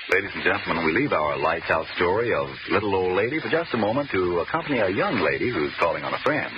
Ladies and gentlemen, we leave our lights out story of little old lady for just a moment to accompany a young lady who's calling on a friend.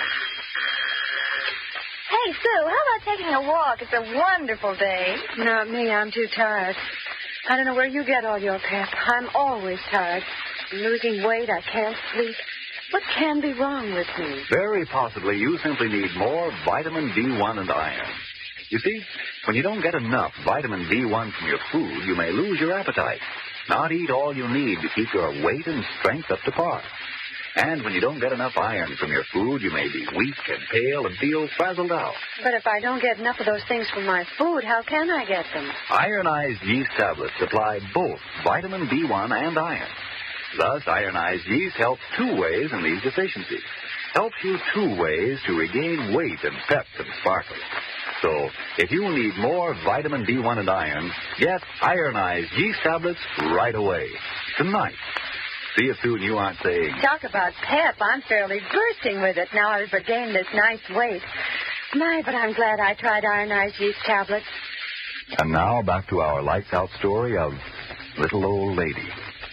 Hey, Sue, how about taking a walk? It's a wonderful day. Not me. I'm too tired. I don't know where you get all your pep. I'm always tired. I'm losing weight. I can't sleep. What can be wrong with me? Very possibly you simply need more vitamin B1 and iron. You see, when you don't get enough vitamin B1 from your food, you may lose your appetite, not eat all you need to keep your weight and strength up to par. And when you don't get enough iron from your food, you may be weak and pale and feel frazzled out. But if I don't get enough of those things from my food, how can I get them? Ironized yeast tablets supply both vitamin B1 and iron. Thus, ironized yeast helps two ways in these deficiencies. Helps you two ways to regain weight and pep and sparkle. So, if you need more vitamin B1 and iron, get ironized yeast tablets right away. Tonight. See if soon you aren't saying... Talk about pep. I'm fairly bursting with it now I've regained this nice weight. My, but I'm glad I tried ironized yeast tablets. And now, back to our lights out story of Little Old Lady.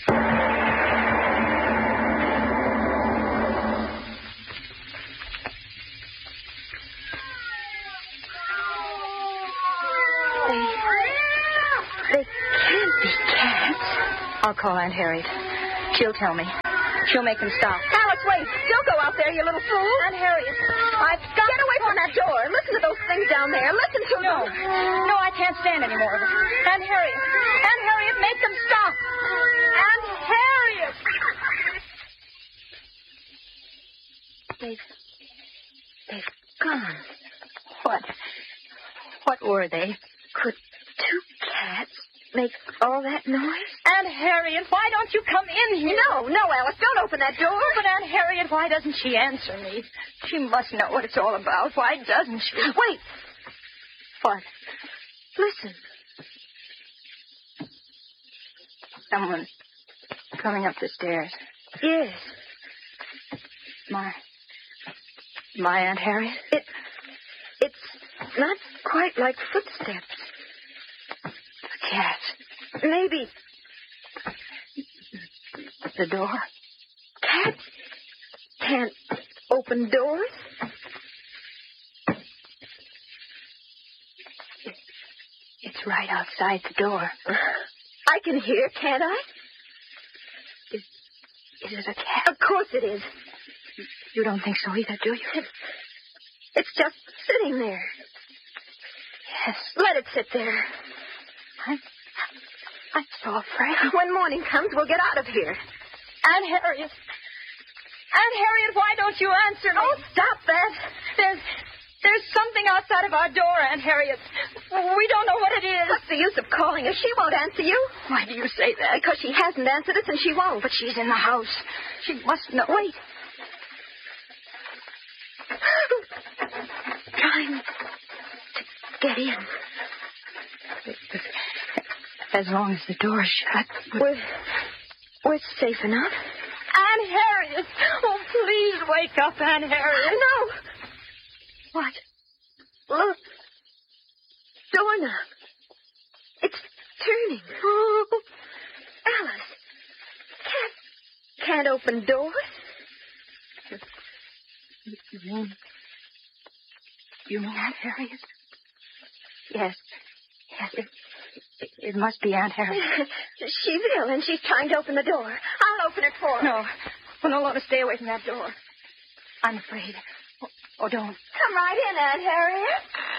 They can't be cats. I'll call Aunt Harriet. She'll tell me. She'll make them stop. Alice, wait. Don't go out there, you little fool. Aunt Harriet, I've got... Get away from that door. Listen to those things down there. Listen to them. No, I can't stand any more of it. Aunt Harriet, make them stop. Aunt Harriet! They've gone. What were they? Could two cats make all that noise? Aunt Harriet, why don't you come in here? No, Alice, don't open that door. But Aunt Harriet, why doesn't she answer me? She must know what it's all about. Why doesn't she? Wait. What? Listen. Someone's coming up the stairs. Yes. My Aunt Harriet? It's not quite like footsteps. A cat. Maybe. The door? Cats can't open doors. It's right outside the door. I can hear, can't I? Is it a cat? Of course it is. You don't think so either, do you? It's just sitting there. Yes. Let it sit there. I'm so afraid. When morning comes, we'll get out of here. Aunt Harriet, why don't you answer me? Oh, stop that. There's something outside of our door, Aunt Harriet. We don't know what it is. What's the use of calling her? She won't answer you. Why do you say that? Because she hasn't answered us and she won't. But she's in the house. She must know. Wait. Trying to get in. As long as the door's shut. We're safe enough. Aunt Harriet! Oh, please wake up, Aunt Harriet. No. What? Look. Doorknob. It's turning. Oh, Alice. Can't open doors. You mean Aunt Harriet? Yes. It must be Aunt Harriet. She's ill, and she's trying to open the door. I'll open it for her. No. Well, no, let us stay away from that door. I'm afraid. Oh, don't. Come right in, Aunt Harriet.